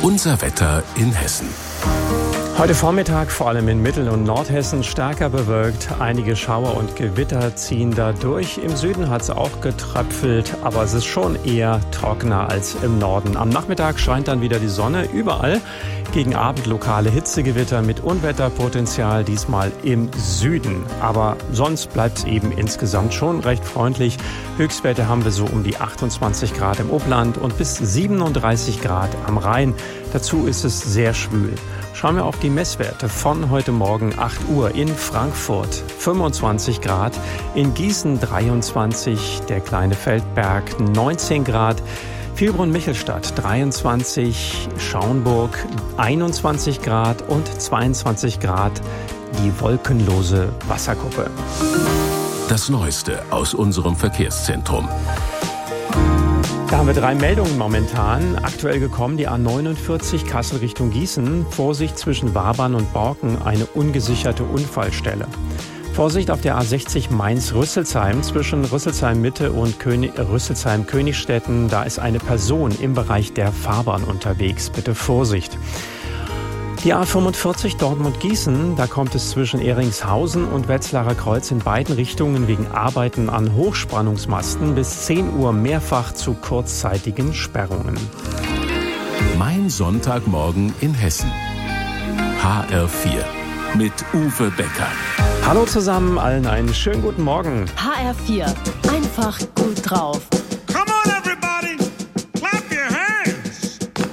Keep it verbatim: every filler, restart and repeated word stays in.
Unser Wetter in Hessen. Heute Vormittag vor allem in Mittel- und Nordhessen stärker bewölkt. Einige Schauer und Gewitter ziehen da durch. Im Süden hat es auch getröpfelt, aber es ist schon eher trockener als im Norden. Am Nachmittag scheint dann wieder die Sonne überall. Gegen Abend lokale Hitzegewitter mit Unwetterpotenzial, diesmal im Süden. Aber sonst bleibt es eben insgesamt schon recht freundlich. Höchstwerte haben wir so um die achtundzwanzig Grad im Upland und bis siebenunddreißig Grad am Rhein. Dazu ist es sehr schwül. Schauen wir auf die Messwerte von heute Morgen acht Uhr in Frankfurt fünfundzwanzig Grad, in Gießen dreiundzwanzig, der kleine Feldberg neunzehn Grad, Vilbronn-Michelstadt dreiundzwanzig, Schaumburg einundzwanzig Grad und zweiundzwanzig Grad die wolkenlose Wasserkuppe. Das Neueste aus unserem Verkehrszentrum. Da haben wir drei Meldungen momentan. Aktuell gekommen die A neunundvierzig Kassel Richtung Gießen. Vorsicht zwischen Wabern und Borken, eine ungesicherte Unfallstelle. Vorsicht auf der A sechzig Mainz-Rüsselsheim zwischen Rüsselsheim-Mitte und König- Rüsselsheim-Königstetten. Da ist eine Person im Bereich der Fahrbahn unterwegs. Bitte Vorsicht. Die A fünfundvierzig Dortmund-Gießen, da kommt es zwischen Eringshausen und Wetzlarer Kreuz in beiden Richtungen wegen Arbeiten an Hochspannungsmasten bis zehn Uhr mehrfach zu kurzzeitigen Sperrungen. Mein Sonntagmorgen in Hessen. H R vier mit Uwe Becker. Hallo zusammen, allen einen schönen guten Morgen. H R vier, einfach gut drauf.